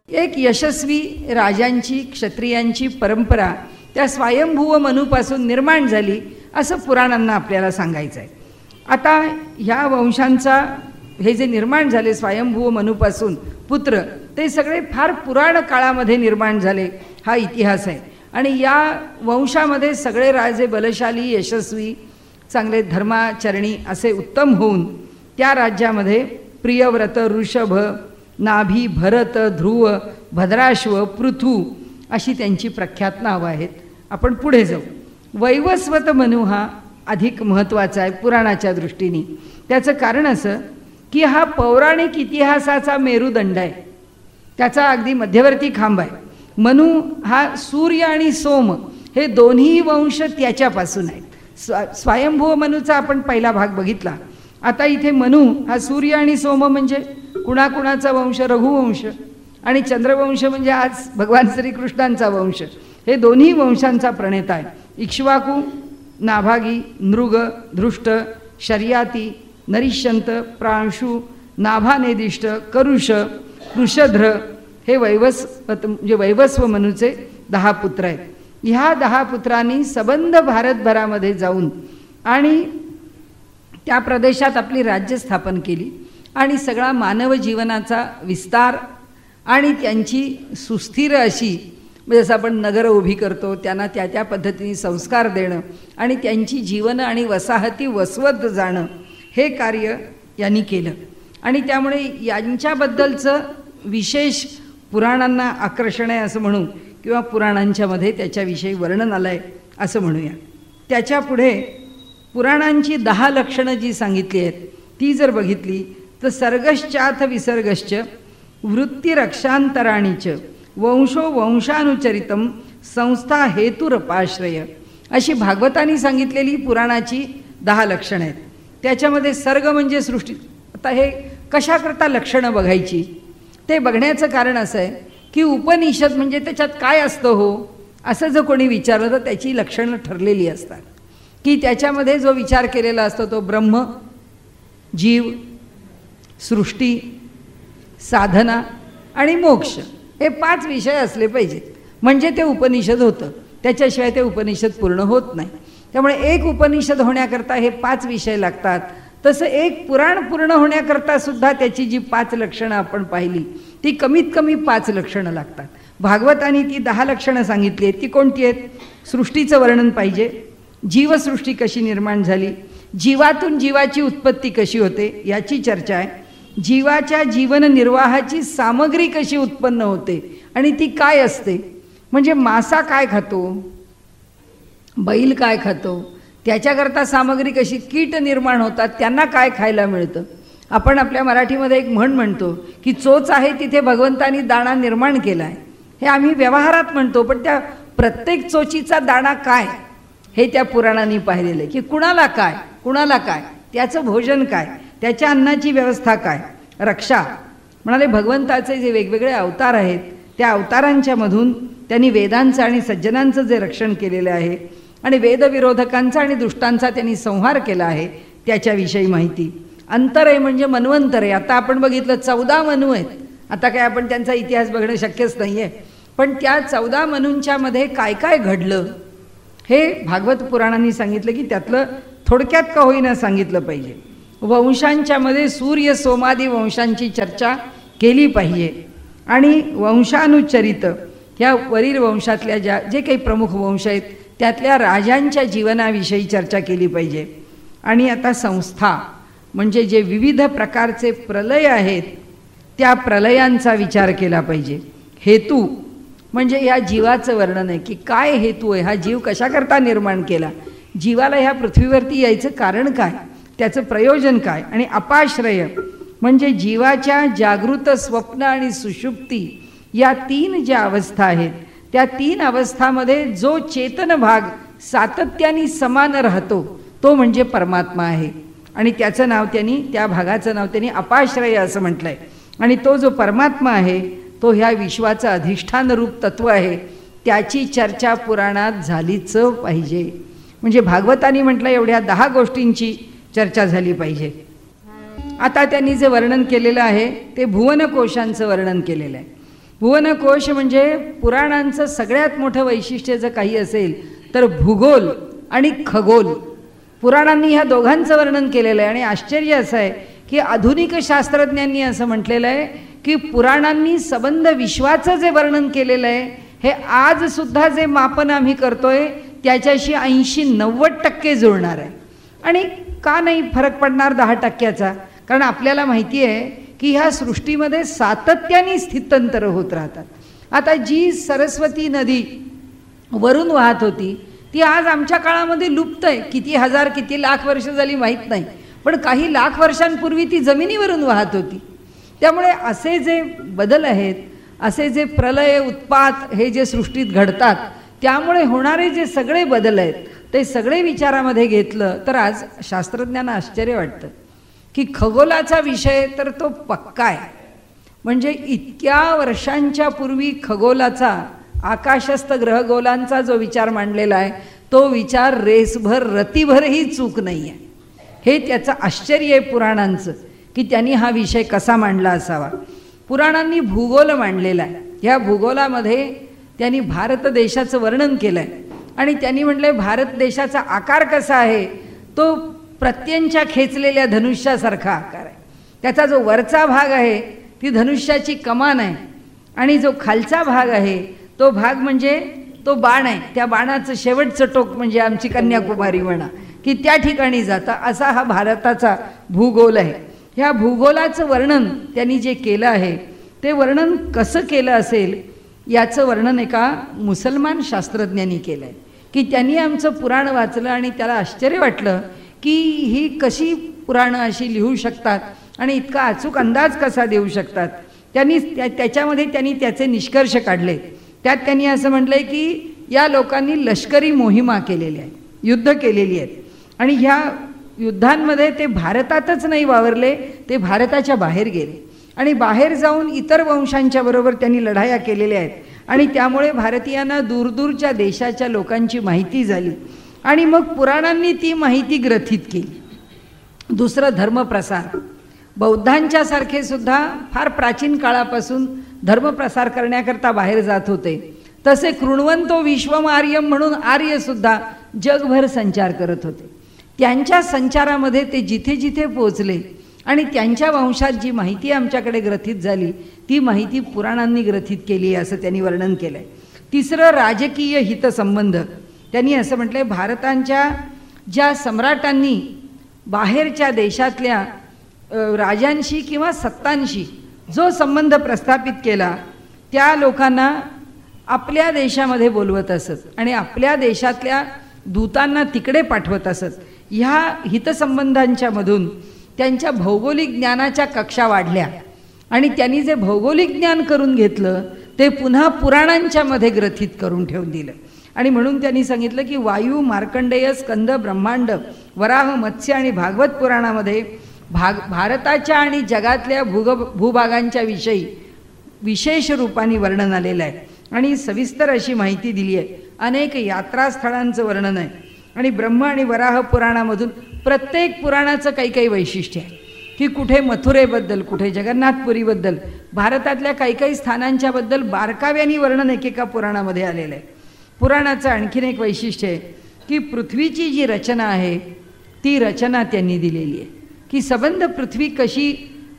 एक यशस्वी राजांची क्षत्रियांची परंपरा त्या स्वयंभूव मनूपासून निर्माण झाली असं पुराणांना आपल्याला सांगायचं आहे. आता ह्या वंशांचा हे जे निर्माण झाले स्वयंभूव मनूपासून पुत्र, ते सगळे फार पुराण काळामध्ये निर्माण झाले हा इतिहास आहे. आणि या वंशामध्ये सगळे राजे बलशाली, यशस्वी, चांगले धर्माचरणी असे उत्तम होऊन त्या राज्यामध्ये प्रियव्रत, ऋषभ, नाभी, भरत, ध्रुव, भद्राश्व, पृथू अशी त्यांची प्रख्यात नावं आहेत. आपण पुढे जाऊ. वैवस्वत मनू हा अधिक महत्त्वाचा आहे पुराणाच्या दृष्टीने. त्याचं कारण असं की हा पौराणिक इतिहासाचा मेरुदंड आहे, त्याचा अगदी मध्यवर्ती खांब आहे. मनू हा सूर्य आणि सोम हे दोन्ही वंश त्याच्यापासून आहेत. स्वयंभूव मनूचा आपण पहिला भाग बघितला. आता इथे मनू हा सूर्य आणि सोम म्हणजे कुणाकुणाचा वंश? रघुवंश. आणि चंद्रवंश म्हणजे आज भगवान श्रीकृष्णांचा वंश. हे दोन्ही वंशांचा प्रणेता आहे. इक्ष्वाकू, नाभागी, नृग, धृष्ट, शर्याती, नरिष्यंत, प्रांशु, नाभानेदिष्ट, करुष, वृषध्र हे वैवस्व मनूचे 10 पुत्र आहेत. ह्या 10 पुत्रांनी सबंध भारतभरामध्ये जाऊन आणि त्या प्रदेशात आपली राज्य स्थापन केली आणि सगळा मानव जीवनाचा विस्तार आणि त्यांची सुस्थिर अशी, म्हणजे जसं आपण नगरं उभी करतो त्यांना त्या त्या पद्धतीने संस्कार देणं आणि त्यांची जीवन आणि वसाहती वसवत जाणं, हे कार्य यांनी केलं. आणि त्यामुळे यांच्याबद्दलचं विशेष पुराणांना आकर्षण आहे असं म्हणू, किंवा पुराणांच्यामध्ये त्याच्याविषयी वर्णन आलं आहे असं म्हणूया. त्याच्या पुढे पुराणांची 10 लक्षणं जी सांगितली आहेत ती जर बघितली तर सर्गश्चाथ विसर्गश्च वृत्तिरक्षांतराणीच वंशो वंशानुचरितम संस्था हेतुरपाश्रय अशी भागवतांनी सांगितलेली पुराणाची 10 लक्षणं आहेत. त्याच्यामध्ये सर्ग म्हणजे सृष्टी. आता हे कशाकरता लक्षणं बघायची ते बघण्याचं कारण असं आहे की उपनिषद म्हणजे त्याच्यात काय असतं हो असं जर कोणी विचारलं तर त्याची लक्षणं ठरलेली असतात. की त्याच्यामध्ये जो विचार केलेला असतो तो ब्रह्म, जीव, सृष्टी, साधना आणि मोक्ष हे 5 विषय असले पाहिजेत म्हणजे ते उपनिषद होतं. त्याच्याशिवाय ते उपनिषद पूर्ण होत नाही. त्यामुळे एक उपनिषद होण्याकरता हे 5 विषय लागतात. तसं एक पुराण पूर्ण होण्याकरता सुद्धा त्याची जी 5 लक्षणं आपण पाहिली ती कमीत कमी 5 लक्षणं लागतात. भागवतांनी ती 10 लक्षणं सांगितली आहेत. ती कोणती आहेत? सृष्टीचं वर्णन पाहिजे, जीवसृष्टी कशी निर्माण झाली, जीवातून जीवाची उत्पत्ती कशी होते याची चर्चा आहे, जीवाच्या जीवन निर्वाहाची सामग्री कशी उत्पन्न होते आणि ती काय असते, म्हणजे मासा काय खातो, बैल काय खातो, त्याच्याकरता सामग्री कशी, कीट निर्माण होतात त्यांना काय खायला मिळतं. आपण आपल्या मराठीमध्ये एक म्हण म्हणतो की चोच आहे तिथे भगवंतानी दाणा निर्माण केला आहे. हे आम्ही व्यवहारात म्हणतो, पण त्या प्रत्येक चोचीचा दाणा काय हे त्या पुराणांनी पाहिलेलं आहे. की कुणाला काय, कुणाला काय, त्याचं भोजन काय, त्याच्या अन्नाची व्यवस्था काय. रक्षा म्हणाले भगवंताचे जे वेगवेगळे अवतार आहेत त्या अवतारांच्या मधून त्यांनी वेदांचं आणि सज्जनांचं जे रक्षण केलेलं आहे आणि वेदविरोधकांचा आणि दुष्टांचा त्यांनी संहार केला आहे त्याच्याविषयी माहिती. अंतरय म्हणजे मन्वंतरय. आता आपण बघितलं 14 मनू आहेत. आता काय आपण त्यांचा इतिहास बघणं शक्यच नाही आहे, पण त्या 14 मनूंच्या मध्ये काय काय घडलं हे भागवत पुराणांनी सांगितलं की त्यातलं थोडक्यात का होईना सांगितलं पाहिजे. वंशांच्या मध्ये सूर्य सोमादी वंशांची चर्चा केली पाहिजे आणि वंशानुचरित ह्या वरील वंशातल्या जे काही प्रमुख वंश आहेत त्यातल्या राजांच्या जीवनाविषयी चर्चा केली पाहिजे. आणि आता संस्था म्हणजे जे विविध प्रकारचे प्रलय आहेत त्या प्रलयांचा विचार केला पाहिजे. हेतू म्हणजे ह्या जीवाचं वर्णन आहे की काय हेतू आहे, हा जीव कशाकरता निर्माण केला, जीवाला ह्या पृथ्वीवरती यायचं कारण काय, त्याचं प्रयोजन काय. आणि अपाश्रय म्हणजे जीवाच्या जागृत, स्वप्न आणि सुषुप्ती या 3 ज्या अवस्था आहेत त्या 3 अवस्थामध्ये जो चेतन भाग सातत्याने समान राहतो तो म्हणजे परमात्मा आहे. आणि त्याचं नाव त्यांनी, त्या भागाचं नाव त्यांनी अपाश्रय असं म्हटलंय. आणि तो जो परमात्मा आहे तो ह्या विश्वाचं अधिष्ठान रूप तत्व आहे, त्याची चर्चा पुराणात झालीच पाहिजे. म्हणजे भागवतांनी म्हटलं एवढ्या 10 गोष्टींची चर्चा झाली पाहिजे. आता त्यांनी जे वर्णन केलेलं आहे ते भुवनकोशांचं वर्णन केलेलं आहे. भुवनकोश म्हणजे पुराणांचं सगळ्यात मोठं वैशिष्ट्य जर काही असेल तर भूगोल आणि खगोल. पुराणांनी ह्या दोघांचं वर्णन केलेलं आहे. आणि आश्चर्य असं आहे की आधुनिक शास्त्रज्ञांनी असं म्हटलेलं आहे की पुराणांनी संबंध विश्वाचं जे वर्णन केलेलं आहे हे आजसुद्धा जे मापन आम्ही करतोय त्याच्याशी 80-90% जुळणार आहे. आणि का नाही फरक पडणार 10%चा? कारण आपल्याला माहिती आहे की ह्या सृष्टीमध्ये सातत्याने स्थित्यंतरं होत राहतात. आता जी सरस्वती नदी वरून वाहत होती ती आज आमच्या काळामध्ये लुप्त आहे. किती हजार किती लाख वर्ष झाली माहीत नाही, पण काही लाख वर्षांपूर्वी ती जमिनीवरून वाहत होती. त्यामुळे असे जे बदल आहेत, असे जे प्रलय उत्पात हे जे सृष्टीत घडतात त्यामुळे होणारे जे सगळे बदल आहेत ते सगळे विचारामध्ये घेतलं तर आज शास्त्रज्ञांना आश्चर्य वाटतं की खगोलाचा विषय तर तो पक्का आहे. म्हणजे इतक्या वर्षांच्या पूर्वी खगोलाचा आकाशस्थ ग्रहगोलांचा जो विचार मांडलेला आहे तो विचार रेसभर रतीभरही चूक नाही आहे. हे त्याचं आश्चर्य आहे पुराणांचं की त्यांनी हा विषय कसा मांडला असावा. पुराणांनी भूगोल मांडलेला आहे. ह्या भूगोलामध्ये त्यांनी भारत देशाचं वर्णन केलं आहे आणि त्यांनी म्हटलं भारत देशाचा आकार कसा आहे, तो प्रत्यंच्या खेचलेल्या धनुष्यासारखा आकार आहे. त्याचा जो वरचा भाग आहे ती धनुष्याची कमान आहे आणि जो खालचा भाग आहे तो भाग म्हणजे तो बाण आहे. त्या बाणाचं शेवटचं टोक म्हणजे आमची कन्याकुमारी म्हणा की त्या ठिकाणी जाता, असा हा भारताचा भूगोल आहे. ह्या भूगोलाचं वर्णन त्यांनी जे केलं आहे ते वर्णन कसं केलं असेल याचं वर्णन एका मुसलमान शास्त्रज्ञांनी केलं आहे की त्यांनी आमचं पुराण वाचलं आणि त्याला आश्चर्य वाटलं की ही कशी पुराणं अशी लिहू शकतात आणि इतका अचूक अंदाज कसा देऊ शकतात. त्यांनी त्याच्यामध्ये त्यांनी त्याचे निष्कर्ष काढले. त्यात त्यांनी असं म्हटलं आहे की या लोकांनी लष्करी मोहिमा केलेल्या आहेत, युद्ध केलेली आहेत आणि ह्या युद्धांमध्ये ते भारतातच नाही वावरले, ते भारताच्या बाहेर गेले आणि बाहेर जाऊन इतर वंशांच्या बरोबर त्यांनी लढाया केलेल्या आहेत आणि त्यामुळे भारतीयांना दूरदूरच्या देशाच्या लोकांची माहिती झाली आणि मग पुराणांनी ती माहिती ग्रथित केली. दुसरं धर्मप्रसार. बौद्धांच्या सारखे सुद्धा फार प्राचीन काळापासून धर्मप्रसार करण्याकरता बाहेर जात होते. तसे कृण्वंतो विश्वमार्यम म्हणून आर्यसुद्धा जगभर संचार करत होते. त्यांच्या संचारामध्ये ते जिथे जिथे पोहोचले आणि त्यांच्या वंशात जी माहिती आमच्याकडे ग्रथित झाली ती माहिती पुराणांनी ग्रथित केली असं त्यांनी वर्णन केलं आहे. तिसरं राजकीय हितसंबंध. त्यांनी असं म्हटलं आहे भारतांच्या ज्या सम्राटांनी बाहेरच्या देशातल्या राजांशी किंवा सत्तांशी जो संबंध प्रस्थापित केला त्या लोकांना आपल्या देशामध्ये बोलवत असत आणि आपल्या देशातल्या दूतांना तिकडे पाठवत असत. ह्या हितसंबंधांच्या मधून त्यांच्या भौगोलिक ज्ञानाच्या कक्षा वाढल्या आणि त्यांनी जे भौगोलिक ज्ञान करून घेतलं ते पुन्हा पुराणांच्या मध्ये ग्रथित करून ठेवून दिलं. आणि म्हणून त्यांनी सांगितलं की वायू, मार्कंडेय, स्कंद, ब्रह्मांड, वराह, मत्स्य आणि भागवत पुराणामध्ये भारताच्या आणि जगातल्या भूभागांच्या विषयी विशेष रूपाने वर्णन आलेलं आहे आणि सविस्तर अशी माहिती दिली आहे. अनेक यात्रास्थळांचं वर्णन आहे आणि ब्रह्म आणि वराह पुराणामधून प्रत्येक पुराणाचं काही काही वैशिष्ट्य आहे की कुठे मथुरेबद्दल, कुठे जगन्नाथपुरीबद्दल, भारतातल्या काही काही स्थानांच्याबद्दल बारकाव्यानी वर्णन एकेका पुराणामध्ये आलेलं आहे. पुराणाचं आणखीन एक वैशिष्ट्य आहे की पृथ्वीची जी रचना आहे ती रचना त्यांनी दिलेली आहे की संबंध पृथ्वी कशी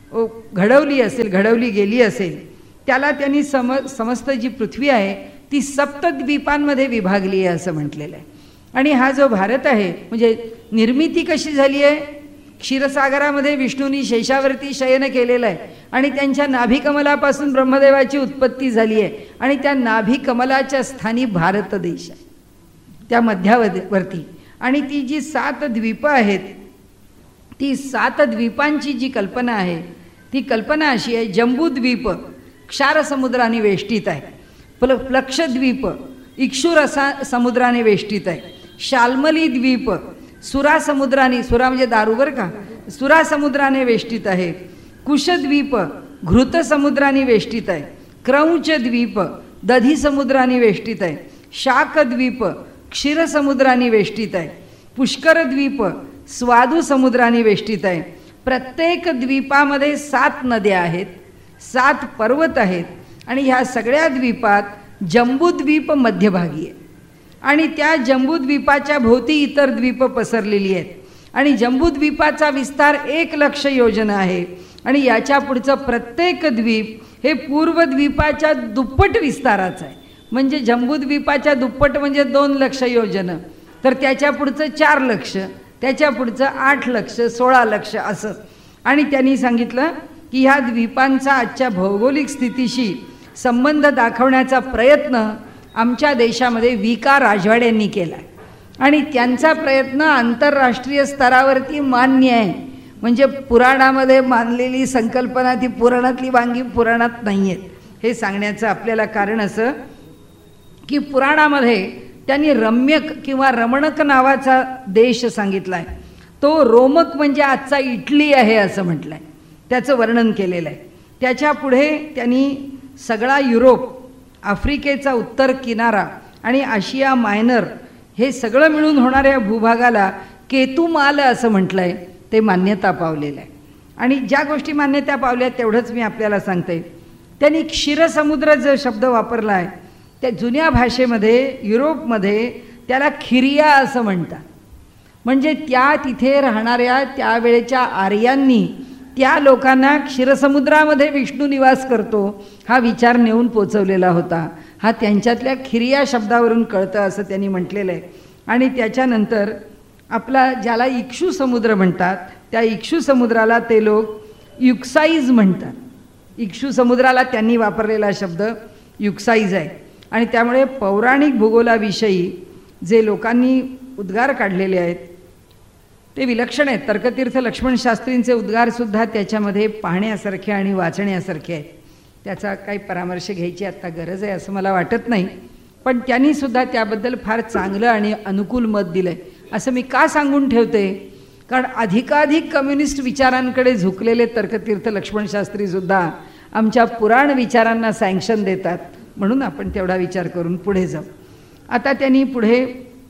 घडवली गेली असेल त्याला त्यांनी समस्त जी पृथ्वी आहे ती सप्तद्वीपांमध्ये विभागली आहे असं म्हटलेलं आहे. आणि हा जो भारत आहे म्हणजे निर्मिती कशी झाली आहे, क्षीरसागरामध्ये विष्णूंनी शेषावरती शयन केलेलं आहे आणि त्यांच्या नाभिकमलापासून ब्रह्मदेवाची उत्पत्ती झाली आहे आणि त्या नाभिकमलाच्या स्थानी भारत देश आहे त्या मध्यावरती. आणि ती जी 7 द्वीपं आहेत ती 7 द्वीपांची जी कल्पना आहे ती कल्पना अशी आहे. जंबूद्वीप क्षारसमुद्राने वेष्टित आहे, प्लक्षद्वीप इक्षुर समुद्राने वेष्टित आहे, शाल्मली द्वीप सुरा म्हणजे दारू बरं का, सुरा समुद्राने वेष्टित आहे, कुशद्वीप घृत समुद्राने वेष्टित आहे, क्रौंच द्वीप दधी समुद्राने वेष्टित आहे, शाकद्वीप क्षीरसमुद्राने वेष्टित आहे, पुष्करद्वीप स्वादू समुद्राने वेष्टित आहे. प्रत्येक द्वीपामध्ये 7 नद्या आहेत, 7 पर्वत आहेत आणि ह्या सगळ्या द्वीपात जंबूद्वीप मध्यभागी आहे आणि त्या जंबूद्वीपाच्या भोवती इतर द्वीप पसरलेली आहेत आणि जंबूद्वीपाचा विस्तार 1,00,000 योजना आहे आणि याच्या पुढचं प्रत्येक द्वीप हे पूर्वद्वीपाच्या दुप्पट विस्ताराचं आहे. म्हणजे जंबूद्वीपाच्या दुप्पट म्हणजे 2,00,000 योजनं, तर त्याच्या पुढचं 4,00,000, त्याच्या पुढचं 8,00,000, 16,00,000 असं. आणि त्यांनी सांगितलं की ह्या द्वीपांचा आजच्या भौगोलिक स्थितीशी संबंध दाखवण्याचा प्रयत्न आमच्या देशामध्ये विका राजवाड्यांनी केला आहे आणि त्यांचा प्रयत्न आंतरराष्ट्रीय स्तरावरती मान्य आहे. म्हणजे पुराणामध्ये मानलेली संकल्पना ती पुराणातली वांगी पुराणात नाही आहेत. हे सांगण्याचं आपल्याला कारण असं की पुराणामध्ये त्यांनी रम्यक किंवा रमणक नावाचा देश सांगितला आहे. तो रोमक म्हणजे आजचा इटली आहे असं म्हटलं आहे, त्याचं वर्णन केलेलं आहे. त्याच्या पुढे त्यांनी सगळा युरोप, आफ्रिकेचा उत्तर किनारा आणि आशिया मायनर हे सगळं मिळून होणाऱ्या भूभागाला केतुमाल असं म्हटलं आहे. ते मान्यता पावलेलं आहे आणि ज्या गोष्टी मान्यता पावल्या तेवढंच मी आपल्याला सांगते. त्यांनी क्षीरसमुद्र जो शब्द वापरला आहे त्या जुन्या भाषेमध्ये युरोपमध्ये त्याला खिरिया असं म्हणतात. म्हणजे त्या तिथे राहणाऱ्या त्यावेळेच्या आर्यांनी त्या लोकांना क्षीरसमुद्रामध्ये विष्णू निवास करतो हा विचार नेऊन पोचवलेला होता. हा त्यांच्यातल्या खिरिया शब्दावरून कळतं असं त्यांनी म्हटलेलं आहे. आणि त्याच्यानंतर आपला ज्याला इक्षू समुद्र म्हणतात त्या इक्षू समुद्राला ते लोक युक्साईज म्हणतात. इक्षू समुद्राला त्यांनी वापरलेला शब्द युक्साईज आहे आणि त्यामुळे पौराणिक भूगोलाविषयी जे लोकांनी उद्गार काढलेले आहेत ते विलक्षण आहेत. तर्कतीर्थ लक्ष्मण शास्त्रींचे उद्गारसुद्धा त्याच्यामध्ये पाहण्यासारखे आणि वाचण्यासारखे आहेत. त्याचा काही परामर्श घ्यायची आत्ता गरज आहे असं मला वाटत नाही, पण त्यांनीसुद्धा त्याबद्दल फार चांगलं आणि अनुकूल मत दिलं आहे. असं मी का सांगून ठेवते, कारण अधिकाधिक कम्युनिस्ट विचारांकडे झुकलेले तर्कतीर्थ लक्ष्मण शास्त्रीसुद्धा आमच्या पुराण विचारांना सँक्शन देतात, म्हणून आपण तेवढा विचार करून पुढे जाऊ. आता त्यांनी पुढे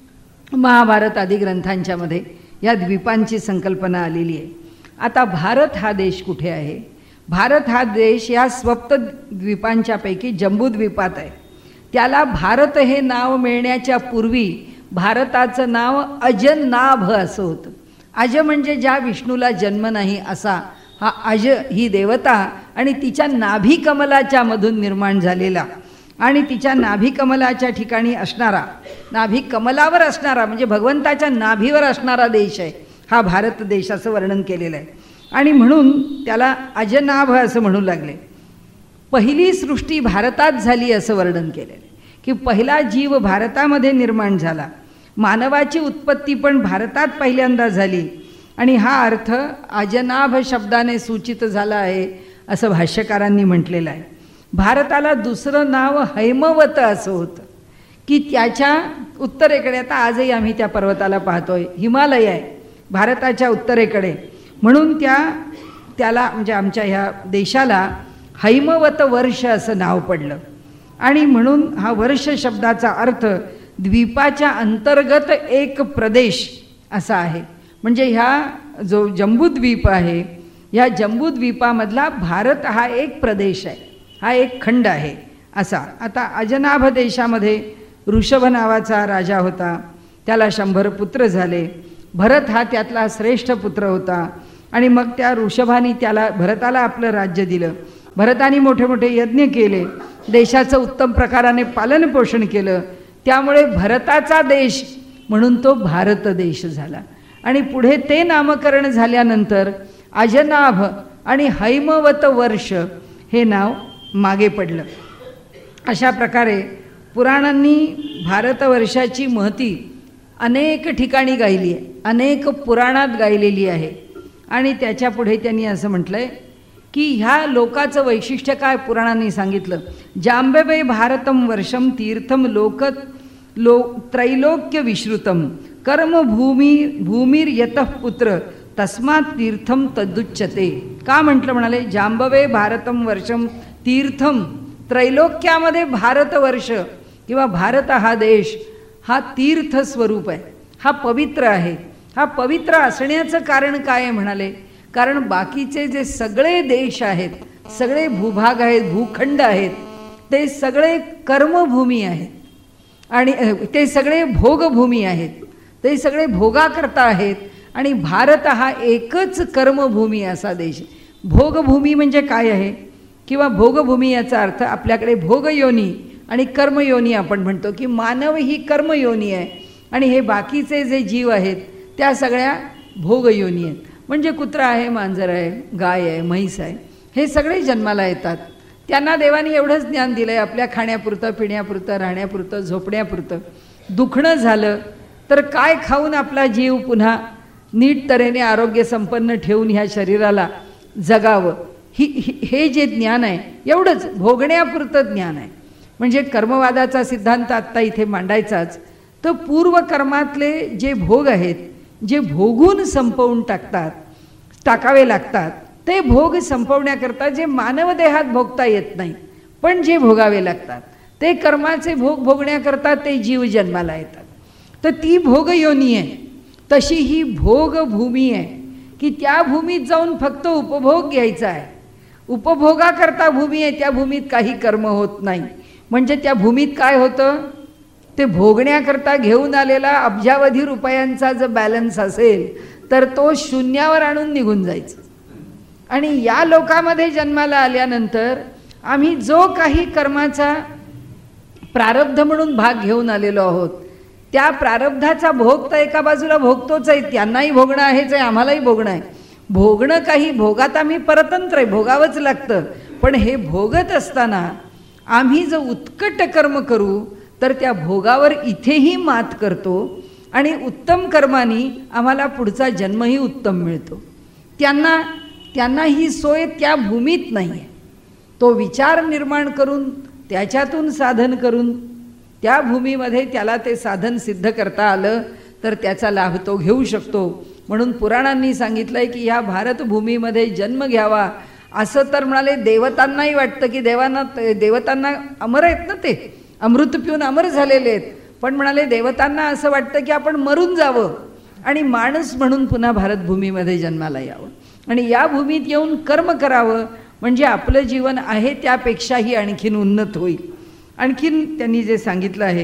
महाभारत आदी ग्रंथांच्यामध्ये या द्वीपांची संकल्पना आलेली आहे. आता भारत हा देश कुठे आहे? भारत हा देश या सप्त द्वीपांच्यापैकी जंबूद्वीपात आहे. त्याला भारत हे नाव मिळण्याच्या पूर्वी भारताचं नाव अजनाभ असं होतं. अज म्हणजे ज्या विष्णूला जन्म नाही असा हा अज ही देवता आणि तिच्या नाभी कमलाच्या मधून निर्माण झालेला आणि तिच्या नाभी कमलाच्या ठिकाणी असणारा, नाभी कमलावर असणारा म्हणजे भगवंताच्या नाभीवर असणारा देश आहे हा भारत देश असं वर्णन केलेलं आहे. आणि म्हणून त्याला अजनाभ असं म्हणू लागले. पहिली सृष्टी भारतात झाली असं वर्णन केलेलं आहे की पहिला जीव भारतामध्ये निर्माण झाला. मानवाची उत्पत्ती पण भारतात पहिल्यांदा झाली आणि हा अर्थ अजनाभ शब्दाने सूचित झाला आहे असं भाष्यकारांनी म्हटलेलं आहे. भारताला दुसरं नाव हैमवत असं होतं की त्याच्या उत्तरेकडे, आता आजही आम्ही त्या पर्वताला पाहतोय, हिमालय आहे भारताच्या उत्तरेकडे, म्हणून त्याला म्हणजे आमच्या ह्या देशाला हैमवत वर्ष असं नाव पडलं. आणि म्हणून हा वर्ष शब्दाचा अर्थ द्वीपाच्या अंतर्गत एक प्रदेश असा आहे. म्हणजे ह्या जो जंबूद्वीप आहे ह्या जंबूद्वीपामधला भारत हा एक प्रदेश आहे, हा एक खंड आहे असा. आता अजनाभ देशामध्ये ऋषभ नावाचा राजा होता, त्याला 100 पुत्र झाले. भरत हा त्यातला श्रेष्ठ पुत्र होता आणि मग त्या ऋषभाने भरताला आपलं राज्य दिलं. भरताने मोठे मोठे यज्ञ केले, देशाचं उत्तम प्रकाराने पालनपोषण केलं, त्यामुळे भरताचा देश म्हणून तो भारत देश झाला. आणि पुढे ते नामकरण झाल्यानंतर अजनाभ आणि हैमवत वर्ष हे नाव मागे पडलं. अशा प्रकारे पुराणांनी भारतवर्षाची महती अनेक ठिकाणी गायली आहे, अनेक पुराणात गायलेली आहे. आणि त्याच्या पुढे त्यांनी असं म्हटलं आहे की ह्या लोकाचं वैशिष्ट्य काय पुराणांनी सांगितलं. जांबवे भारतम वर्षम तीर्थम त्रैलोक्य विश्रुतम कर्मभूमीर यतः पुत्र तस्मात् तीर्थम तदुच्यते. का म्हटलं म्हणाले, जांबवे भारतम वर्षम तीर्थम, त्रैलोक्यामध्ये भारतवर्ष किंवा भारत हा देश हा तीर्थ स्वरूप आहे, हा पवित्र आहे. हा पवित्र असण्याचं कारण काय आहे म्हणाले, कारण बाकीचे जे सगळे देश आहेत, सगळे भूभाग आहेत, भूखंड आहेत, ते सगळे कर्मभूमी आहेत आणि ते सगळे भोगभूमी आहेत, ते सगळे भोगाकरता आहेत. आणि भारत हा एकच कर्मभूमी असा देश. भोगभूमी म्हणजे काय आहे किंवा भोगभूमी याचा अर्थ आपल्याकडे भोगयोनी आणि कर्मयोनी आपण म्हणतो की मानव ही कर्मयोनी आहे आणि हे बाकीचे जे जीव आहेत त्या सगळ्या भोगयोनी आहेत. म्हणजे कुत्रा आहे, मांजर आहे, गाय आहे, म्हैस आहे, हे सगळे जन्माला येतात. त्यांना देवाने एवढंच ज्ञान दिलं आहे आपल्या खाण्यापुरतं, पिण्यापुरतं, राहण्यापुरतं, झोपण्यापुरतं. दुखणं झालं तर काय खाऊन आपला जीव पुन्हा नीट तऱ्हेने आरोग्य संपन्न ठेवून ह्या शरीराला जगावं, हे जे ज्ञान आहे एवढंच भोगण्यापुरतं ज्ञान आहे. म्हणजे कर्मवादाचा सिद्धांत आत्ता इथे मांडायचाच तर पूर्वकर्मातले जे भोग आहेत, जे भोगून संपवून टाकावे लागतात, ते भोग संपवण्याकरता जे मानवदेहात भोगता येत नाही पण जे भोगावे लागतात, ते कर्माचे भोग भोगण्याकरता ते जीव जन्माला येतात. तर ती भोगयोनी आहे. तशी ही भोगभूमी आहे की त्या भूमीत जाऊन फक्त उपभोग घ्यायचा आहे. उपभोगाकरता भूमी आहे, त्या भूमीत काही कर्म होत नाही. म्हणजे त्या भूमीत काय होतं, ते भोगण्याकरता घेऊन आलेला अब्जावधी रुपयांचा जर बॅलन्स असेल तर तो शून्यावर आणून निघून जायचं. आणि या लोकामध्ये जन्माला आल्यानंतर आम्ही जो काही कर्माचा प्रारब्ध म्हणून भाग घेऊन आलेलो आहोत, त्या प्रारब्धाचा भोग तर एका बाजूला भोगतोच आहे, त्यांनाही भोगणं आहेच आहे, आम्हालाही भोगणं आहे. भोगणं काही भोगात आम्ही परतंत्र आहे, भोगावंच लागतं. पण हे भोगत असताना आम्ही जर उत्कट कर्म करू तर त्या भोगावर इथेही मात करतो आणि उत्तम कर्मानी आम्हाला पुढचा जन्मही उत्तम मिळतो. त्यांना ही सोय त्या भूमीत नाही आहे. तो विचार निर्माण करून त्याच्यातून साधन करून त्या भूमीमध्ये त्याला ते साधन सिद्ध करता आलं तर त्याचा लाभ तो घेऊ शकतो. म्हणून पुराणांनी सांगितलं आहे की ह्या भारतभूमीमध्ये जन्म घ्यावा. असं तर म्हणाले देवतांनाही वाटतं की देवतांना अमर आहेत ना, ते अमृत पिऊन अमर झालेले आहेत. पण म्हणाले देवतांना असं वाटतं की आपण मरून जावं आणि माणूस म्हणून पुन्हा भारतभूमीमध्ये जन्माला यावं आणि या भूमीत येऊन कर्म करावं, म्हणजे आपलं जीवन आहे त्यापेक्षाही आणखीन उन्नत होईल. आणखीन त्यांनी जे सांगितलं आहे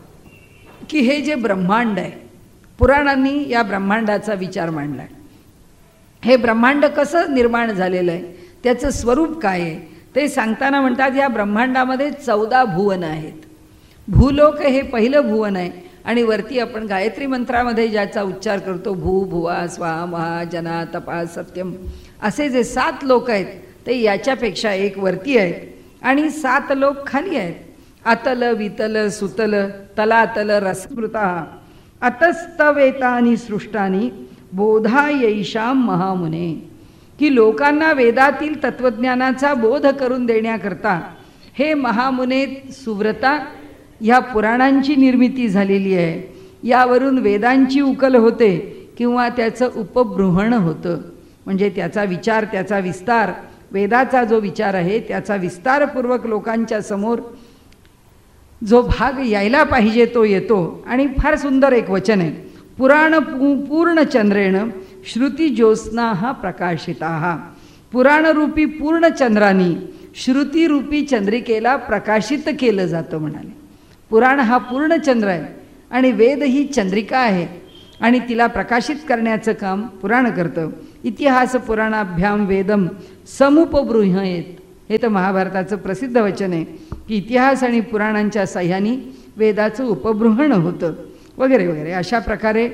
की हे जे ब्रह्मांड आहे, पुराणांनी या ब्रह्मांडाचा विचार मांडला आहे. हे ब्रह्मांड कसं निर्माण झालेलं आहे, त्याचं स्वरूप काय आहे ते सांगताना म्हणतात या ब्रह्मांडामध्ये 14 भुवन आहेत. भूलोक हे पहिलं भुवन आहे आणि वरती आपण गायत्री मंत्रामध्ये ज्याचा उच्चार करतो भू भुवा स्वाहा महा जना तपा सत्यम असे जे 7 लोक आहेत ते याच्यापेक्षा एक वरती आहेत आणि 7 लोक खाली आहेत. अतल वितल सुतल तलातल रसमृता अतस्तवेतानी सृष्टानी बोधायैषाम महामुने. की लोकांना वेदातील तत्वज्ञानाचा बोध करून देण्याकरता हे महामुने सुव्रता ह्या पुराणांची निर्मिती झालेली आहे. यावरून वेदांची उकल होते किंवा त्याचं उपबृहण होतं. म्हणजे त्याचा विचार, त्याचा विस्तार, वेदाचा जो विचार आहे त्याचा विस्तारपूर्वक लोकांच्या समोर जो भाग यायला पाहिजे तो येतो. आणि फार सुंदर एक वचन आहे, पुराण पूर्ण चंद्रेण श्रुती ज्योत्स्ना प्रकाशिता. पुराणरूपी पूर्ण चंद्रानी श्रुतीरूपी चंद्रिकेला प्रकाशित केलं जातं म्हणाले. पुराण हा पूर्ण चंद्र आहे आणि वेद ही चंद्रिका आहे आणि तिला प्रकाशित करण्याचं काम पुराण करतं. इतिहास पुराणाभ्याम वेदम समुपबृहयेत. हे तर महाभारताचं प्रसिद्ध वचन आहे की इतिहास आणि पुराणांच्या साह्याने वेदाचं उपबृहण होतं वगैरे वगैरे. अशा प्रकारे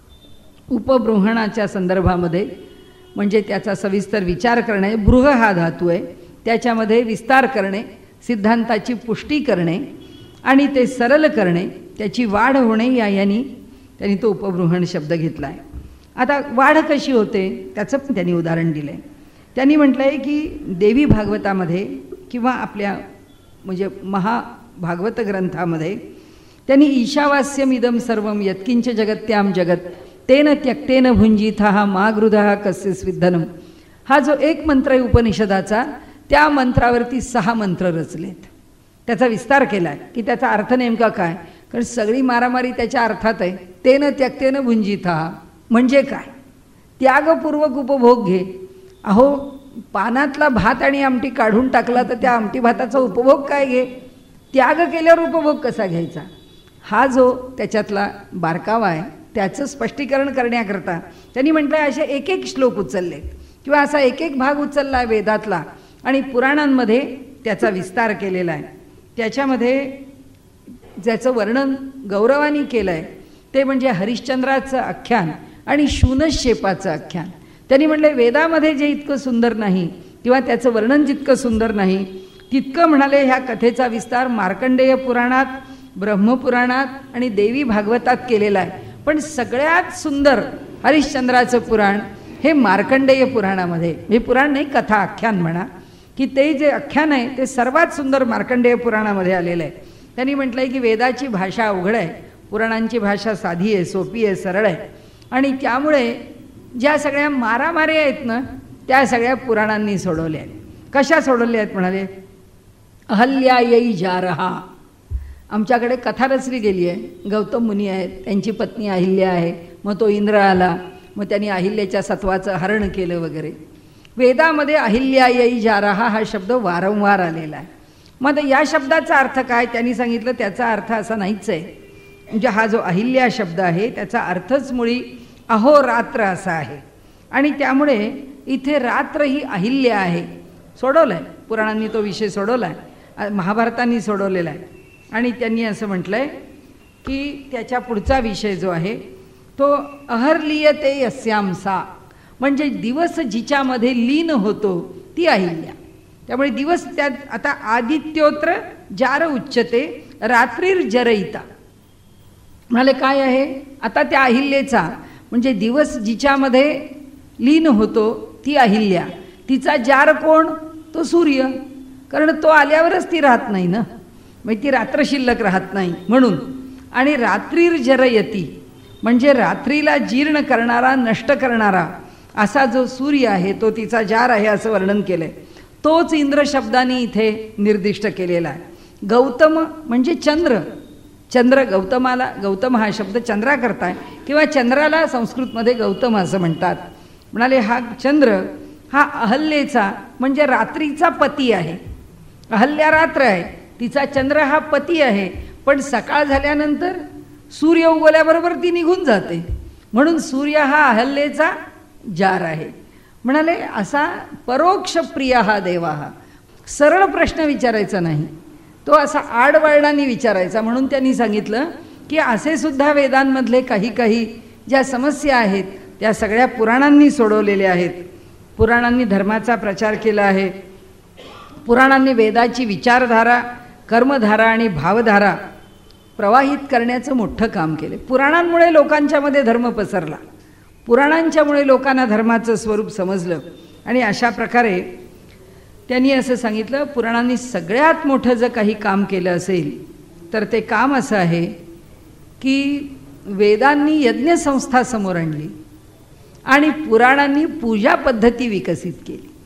उपबृहणाच्या संदर्भामध्ये म्हणजे त्याचा सविस्तर विचार करणे, बृह हा धातू आहे, त्याच्यामध्ये विस्तार करणे, सिद्धांताची पुष्टी करणे आणि ते सरल करणे, त्याची वाढ होणे या यांनी त्यांनी तो उपबृहण शब्द घेतला आहे. आता वाढ कशी होते त्याचं पण त्यांनी उदाहरण दिलं आहे. त्यांनी म्हटलं आहे की देवी भागवतामध्ये किंवा आपल्या म्हणजे महाभागवत ग्रंथामध्ये त्यांनी ईशावास्यमिदं सर्वं यत्किंच जगत्याम जगत तेन त्यक्तेन भुंजितः मागृधः कस्य स्विद्धनम. हा जो एक मंत्र आहे उपनिषदाचा, त्या मंत्रावरती 6 मंत्र रचलेत. त्याचा विस्तार केला आहे की त्याचा अर्थ नेमका काय, कारण सगळी मारामारी त्याच्या अर्थात आहे. तेन त्यक्तेन भुंजितः म्हणजे काय, त्यागपूर्वक उपभोग घे. अहो पानातला भात आणि आमटी काढून टाकला तर त्या आमटी भाताचा उपभोग काय घे, त्याग केल्यावर उपभोग कसा घ्यायचा, हा जो त्याच्यातला बारकावा आहे त्याचं स्पष्टीकरण करण्याकरता त्यांनी म्हटलं असे एक एक श्लोक उचललेत किंवा असा एक एक भाग उचलला आहे वेदातला आणि पुराणांमध्ये त्याचा विस्तार केलेला आहे. त्याच्यामध्ये ज्याचं वर्णन गौरवानी केलं आहे ते म्हणजे हरिश्चंद्राचं आख्यान आणि शूनशेपाचं आख्यान. त्यांनी म्हटलं वेदामध्ये जे इतकं सुंदर नाही किंवा त्याचं वर्णन जितकं सुंदर नाही तितकं म्हणाले ह्या कथेचा विस्तार मार्कंडेय पुराणात, ब्रह्मपुराणात आणि देवी भागवतात केलेला आहे. पण सगळ्यात सुंदर हरिश्चंद्राचं पुराण हे मार्कंडेय पुराणामध्ये, हे पुराण नाही कथा आख्यान म्हणा, की ते जे आख्यान आहे ते सर्वात सुंदर मार्कंडेय पुराणामध्ये आलेलं आहे. त्यांनी म्हटलं आहे की वेदाची भाषा अवघड आहे, पुराणांची भाषा साधी आहे, सोपी आहे, सरळ आहे आणि त्यामुळे ज्या सगळ्या मारामारी आहेत ना त्या सगळ्या पुराणांनी सोडवल्या आहेत. कशा सोडवल्या आहेत म्हणाले, अहल्या येई जारहा, आमच्याकडे कथा रचली गेली आहे. गौतम मुनी आहेत, त्यांची पत्नी अहिल्या आहे, मग तो इंद्र आला, मग त्यांनी अहिल्याच्या सत्वाचं हरण केलं वगैरे. वेदामध्ये अहिल्या येई जारहा हा शब्द वारंवार आलेला आहे. मग या शब्दाचा अर्थ काय त्यांनी सांगितलं, त्याचा अर्थ असा नाहीच आहे. म्हणजे हा जो अहिल्या शब्द आहे त्याचा अर्थच मुळी अहोरात्र असा आहे आणि त्यामुळे इथे रात्र ही अहिल्या आहे. सोडवलं आहे पुराणांनी, तो विषय सोडवला आहे, महाभारतांनी सोडवलेला आहे. आणि त्यांनी असं म्हटलं आहे की त्याच्या पुढचा विषय जो आहे तो अहर्लियते यस्याम सा, म्हणजे दिवस जिच्यामध्ये लीन होतो ती अहिल्या. त्यामुळे दिवस त्यात आता आदित्योत्र जार उच्चते रात्रीर्जरयिता म्हणाले काय आहे आता त्या अहिल्याचा, म्हणजे दिवस जिच्यामध्ये लीन होतो ती अहिल्या, तिचा जार कोण, तो सूर्य, कारण तो आल्यावरच ती राहत नाही ना, म्हणजे ती रात्र शिल्लक राहत नाही म्हणून. आणि रात्रीर्जरयती म्हणजे रात्रीला जीर्ण करणारा, नष्ट करणारा असा जो सूर्य आहे तो तिचा जार आहे असं वर्णन केलं आहे. तोच इंद्र शब्दाने इथे निर्दिष्ट केलेला आहे. गौतम म्हणजे चंद्र, चंद्र गौतमाला, गौतम हा शब्द चंद्राकरता आहे किंवा चंद्राला संस्कृतमध्ये गौतम असं म्हणतात. म्हणाले हा चंद्र हा अहल्येचा म्हणजे रात्रीचा पती आहे. अहल्या रात्र आहे, तिचा चंद्र हा पती आहे, पण सकाळ झाल्यानंतर सूर्य उगवल्याबरोबर ती निघून जाते म्हणून सूर्य हा अहल्येचा जार आहे. म्हणाले असा परोक्ष प्रिय हा देवा, हा सरळ प्रश्न विचारायचा नाही, तो असा आडवळणाने विचारायचा. म्हणून त्यांनी सांगितलं की असे सुद्धा वेदांमधले काही काही ज्या समस्या आहेत त्या सगळ्या पुराणांनी सोडवलेल्या आहेत. पुराणांनी धर्माचा प्रचार केला आहे, पुराणांनी वेदाची विचारधारा, कर्मधारा आणि भावधारा प्रवाहित करण्याचं मोठं काम केलं. पुराणांमुळे लोकांच्यामध्ये धर्म पसरला, पुराणांच्यामुळे लोकांना धर्माचं स्वरूप समजलं. आणि अशा प्रकारे त्यांनी असं सांगितलं पुराणांनी सगळ्यात मोठं जर काही काम केलं असेल तर ते काम असं आहे की वेदांनी यज्ञसंस्था समोर आणली आणि पुराणांनी पूजा पद्धती विकसित केली.